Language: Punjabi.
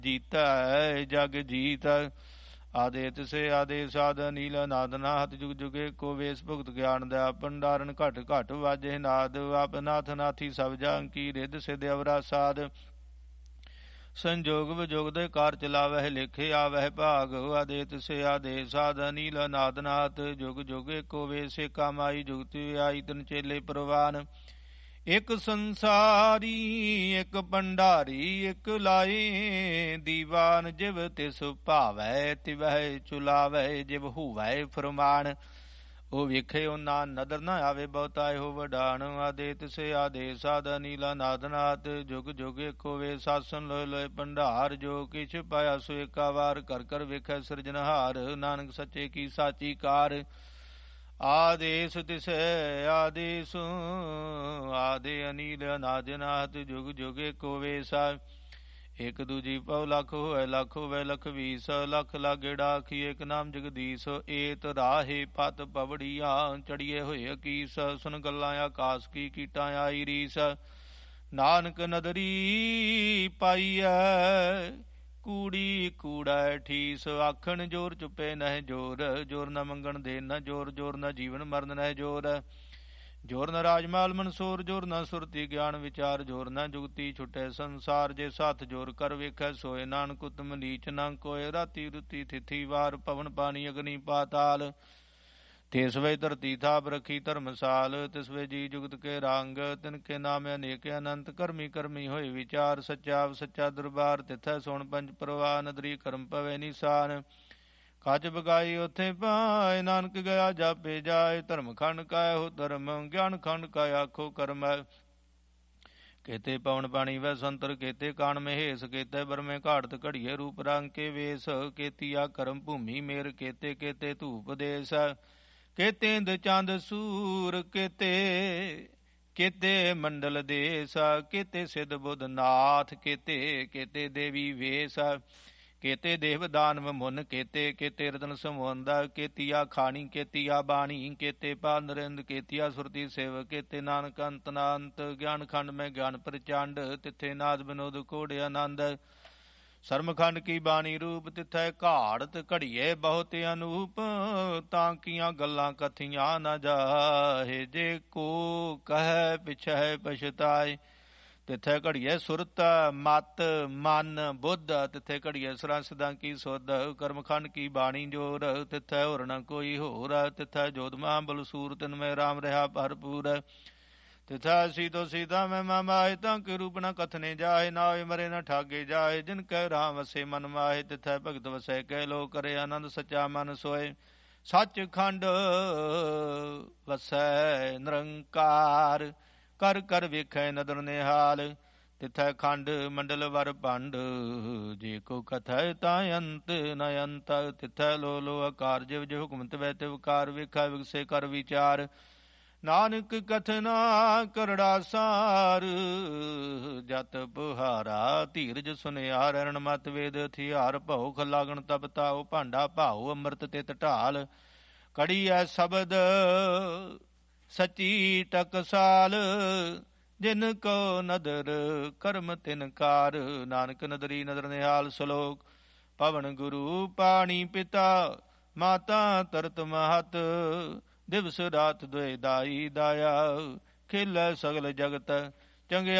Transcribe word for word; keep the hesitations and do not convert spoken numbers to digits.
ਜੀਤਾ ਜਗ ਜੀਤ। ਆਦੇਤ ਸੇ ਆਦੇਸ ਆਦ ਨੀਲ ਨਾਦ ਨਾਥ ਜੁਗ ਜੁਗੇ ਕੋ ਵੇਸ ਭੁਗਤ ਗਿਆਨ ਦਾ ਭੰਡਾਰਨ ਘਟ ਘਟ ਵਾਜੇ ਨਾਦ ਆਪ ਨਾਥ ਨਾਥੀ ਸਭ ਜਾਂ ਕੀ ਰਿੱਧ ਸਿਧ ਅਵਰਾ ਸਾਧ। ਸੰਜੋਗ ਵਿਜੋਗ ਦੇ ਕਾਰ ਚਲਾਵਹਿ ਲੇਖੇ ਆਵਹਿ ਭਾਗ ਆਦੇਤ ਸੇ ਆਦੇਸ ਆਦ ਨੀਲ ਨਾਦ ਨਾਥ ਜੁਗ ਜੁਗੇ ਕੋ ਵੇਸ ਏਕਾ ਮਾਈ ਜੁਗਤੀ ਆਈ ਤਿਨ ਚੇਲੇ ਪ੍ਰਵਾਨ। ਇੱਕ ਸੰਸਾਰੀ ਇੱਕ ਭੰਡਾਰੀ ਇੱਕ ਲਾਏ ਦੀਵਾਨ ਜਿਵ ਤਿਸ ਭਾਵੈ ਤਿਵਹਿ ਚੁਲਾਵੈ ਜਿਵ ਹੂਵੈ ਫਰਮਾਨ। ਉਹ ਵੇਖੇ ਉਹਨਾਂ ਨਦਰ ਨਾ ਆਵੇ ਬਹੁਤਾ ਇਹੋ ਵਡਾਣ ਆਦੇਤ ਸੇ ਆਦੇਸ ਆਦ ਨੀਲਾ ਨਾਦ ਨਾਥ ਜੁਗ ਜੁਗ ਏਕੋ ਵੇ ਸਾਸਨ ਲੋਏ ਲੋਏ ਭੰਡਾਰ। ਜੋ ਕਿਛ ਪਾਇਆ ਸੋ ਏਕਾ ਵਾਰ ਕਰ ਕਰ ਵੇਖੈ ਸਿਰਜਨਹਾਰ ਨਾਨਕ ਸੱਚੇ ਕੀ ਸਾਚੀ ਕਾਰ। ਆਦੇਸ ਤਿਸੈ ਆਦੇਸ ਆਦੇ ਅਨੀਲ ਅਨਾਦ ਨਾਥ ਜੁਗ ਜੁਗ ਏਕੋ ਵੇਸਾ। ਇਕ ਦੂਜੀ ਪਉ ਲੱਖ ਹੋਇ ਲੱਖ ਹੋਵੇ ਲੱਖ ਵੀਸ ਲੱਖ ਲਾਗੇੜਾ ਆਖੀ ਏਕ ਨਾਮ ਜਗਦੀਸ਼। ਏਤ ਰਾਹੇ ਪਤ ਪਵੜੀਆਂ ਚੜੀਏ ਹੋਏ ਅਕੀਸ ਸੁਨ ਗੱਲਾਂ ਆਕਾਸ ਕੀ ਕੀਟਾਂ ਆਈ ਰੀਸ। ਨਾਨਕ ਨਦਰੀ ਪਾਈਐ ਕੂੜੀ ਕੂੜਾ ਠੀਸ ਆਖਣ ਜੋਰ ਚੁੱਪੇ ਨਹਿ ਜੋਰ। ਜੋਰ ਨ ਮੰਗਣ ਦੇ ਨ ਜੋਰ ਜੋਰ ਨ ਜੀਵਨ ਮਰਨ ਨਹਿ ਜੋਰ। ਜੋਰ ਨ ਰਾਜਮਾਲ ਮਨਸੂਰ ਜੋਰ ਨ ਸੁਰਤੀ ਗਿਆਨ ਵਿਚਾਰ। ਜੋਰ ਨ ਜੁਗਤੀ ਛੁਟੇ ਸੰਸਾਰ ਜੇ ਸਾਥ ਜੋਰ ਕਰ ਵੇਖੈ ਸੋਏ। ਨਾਨਕ ਉਤਮ ਨੀਚ ਨ ਕੋਏ ਰਾਤੀ ਰੁਤੀ ਥਿਥੀ ਵਾਰ ਪਵਨ ਪਾਣੀ ਅਗਨੀ ਪਾਤਾਲ। ਤਿਸ ਵੇ ਧਰਤੀ ਥਾਪ ਰਖੀ ਧਰਮਸਾਲ ਤਿਸ ਵੇ ਜੀ ਜੁਗਤ ਕੇ ਰੰਗ। ਤਿਨ ਕੇ ਨਾਮ ਅਨੇਕ ਅਨੰਤ ਕਰਮੀ ਕਰਮੀ ਹੋਏ ਵਿਚਾਰ। ਸੱਚਾ ਸੱਚਾ ਦਰਬਾਰ ਤਿਥੈ ਸੋਣ ਪੰਜ ਪ੍ਰਵਾਨ ਨਦਰੀ ਕਰਮ ਪਵੇ ਨਿਸ਼ਾਨ। ਕੱਚ ਬਗਾਈ ਉੱਥੇ ਪਾਏ ਨਾਨਕ ਗਿਆ ਜਾਪੇ ਜਾਏ। ਧਰਮ ਖੰਡ ਕਾ ਇਹੋ ਧਰਮ ਗਿਆਨ ਖੰਡ ਕਾ ਆਖੋ ਕਰਮ। ਕੇਤੇ ਪਵਨ ਪਾਣੀ ਵੈ ਸੰਤਰ ਕੇਤੇ ਕਾਣ ਮਹੇਸ਼। ਕੇਤੇ ਬਰਮੇ ਘਾੜਤ ਘੜੀਏ ਰੂਪ ਰੰਗ ਕੇ ਵੇਸ। ਕੇਤੀਆ ਕਰਮ ਭੂਮੀ ਮੇਰ ਕੇਤੇ ਕੇਤੇ ਧੂਪ ਦੇਸ। ਕੇਤੇ ਇੰਦ ਚੰਦ ਸੂਰ ਕੇਤੇ ਕੇਤੇ ਮੰਡਲ ਦੇਸ। ਕੇਤੇ ਸਿੱਧ ਬੁੱਧ ਨਾਥ ਕੇਤੇ ਕੇਤੇ ਦੇਵੀ ਵੇਸ। ਕੇਤੇ ਦੇਵ ਦਾਨਵ ਮੁਨ ਕੇਤੇ ਕੇਤੇ ਰਤਨ ਸਮੁੰਦ। ਕੇਤੀਆ ਖਾਣੀ ਕੇਤੀਆ ਬਾਣੀ ਕੇਤੇ ਪਾਲ ਨਰਿੰਦ। ਕੇਤੀਆ ਸੁਰਤੀ ਸੇਵ ਕੇਤੇ ਨਾਨਕ ਅੰਤ ਨਾਨਤ। ਗਿਆਨ ਖੰਡ ਮੈਂ ਗਿਆਨ ਪ੍ਰਚੰਡ ਤਿੱਥੇ ਨਾਦ ਵਿਨੋਦ ਕੋੜ ਆਨੰਦ। ਸਰਮਖੰਡ ਕੀ ਬਾਣੀ ਰੂਪ ਤਿਥੈ ਘਾੜਤ ਘੜੀਏ ਬਹੁਤ ਅਨੂਪ। ਤਾਂ ਕੀਆਂ ਗੱਲਾਂ ਕਥੀਆਂ ਨਾ ਜਾਹੇ ਜੇ ਕੋ ਕਹਿ ਪਿਛੈ ਪਛਤਾਏ। ਤਿੱਥੈ ਘੜੀਏ ਸੁਰਤ ਮਤ ਮਨ ਬੁੱਧ। ਤਿੱਥੇ ਘੜੀਏ ਸਰਾਂ ਸਿਦਾਂ ਕੀ ਸੁਧ। ਕਰਮਖੰਡ ਕੀ ਬਾਣੀ ਜੋਰ ਤਿੱਥੈ ਹੋਰ ਨ ਕੋਈ ਹੋਰ। ਤਿੱਥੈ ਜੋਧਮਾ ਬਲਸੂਰ ਤਿਨ ਮੈਂ ਰਾਮ ਰਿਹਾ ਭਰਪੂਰ। ਤਿਥੈ ਸੀਤੋ ਸੀਤਾ ਮੈਂ ਮਾਏ ਤਾਂ ਕਿ ਰੂਪ ਨ ਕਥਨੇ ਜਾਏ। ਨਾ ਹੋਏ ਮਰੇ ਨ ਠਾਗੇ ਜਾਏ ਜਿਨ ਕਹਿ ਰਾਮ ਵਸੇ ਮਨ ਮਾਏ। ਤਿਥੈ ਭਗਤ ਵਸੈ ਕਹਿ ਲੋ ਕਰੇ ਆਨੰਦ ਸੱਚਾ ਮਨ ਸੋਏ। ਸੱਚ ਖੰਡ ਵਸੈ ਨਿਰੰਕਾਰ ਕਰ ਕਰ ਵੇਖੈ ਨਦਰ ਨਿਹਾਲ। ਤਿਥੈ ਖੰਡ ਮੰਡਲ ਵਰ ਭੰਡ ਜੇ ਕੋ ਕਥੈ ਤਾਂ ਅੰਤ ਨ ਅੰਤ। ਤਿਥੈ ਲੋ ਲੋ ਆਕਾਰ ਜਿਵ ਜਿਵ ਹੁਕਮ ਤਿਵੈ ਤਿਵ ਕਾਰ। ਵੇਖੈ ਵਿਗਸੇ ਕਰ ਵਿਚਾਰ ਨਾਨਕ ਕਥਨਾ ਕਰੜਾ ਸਾਰ। ਜਤ ਪੁਹਾਰਾ ਧੀਰਜ ਸੁਨਿਆਰ ਰਣ ਮਤ ਵੇਦ ਹਥਿਆਰ। ਭਉ ਖਲਾਗਣ ਤਬ ਤਾਉ ਭਾਂਡਾ ਭਾਉ ਅੰਮ੍ਰਿਤ ਤਿਤ ਢਾਲ। ਕੜੀ ਐ ਸ਼ਬਦ ਸਚੀ ਟਕਸਾਲ। ਜਿਨ ਕੋ ਨਦਰ ਕਰਮ ਤਿਨ ਕਾਰ। ਨਾਨਕ ਨਦਰੀ ਨਦਰ ਨਿਹਾਲ ਸਲੋਕ। ਪਵਨ ਗੁਰੂ ਪਾਣੀ ਪਿਤਾ ਮਾਤਾ ਤਰਤ ਮਹਤ। ਦਿਵਸ ਰਾਤ ਦੁਇ ਦਾਈ ਦਾਇਆ ਖੇਲੈ ਸਗਲ ਜਗਤ। ਚੰਗੇ